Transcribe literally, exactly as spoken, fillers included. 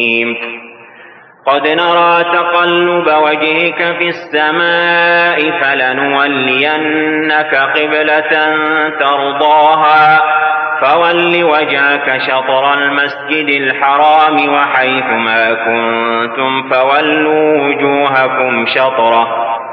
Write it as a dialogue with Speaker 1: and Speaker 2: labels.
Speaker 1: قد نرى تقلب وجهك في السماء فلنولينك قبلة ترضاها فول وجهك شطر المسجد الحرام وحيث ما كنتم فولوا وجوهكم شطره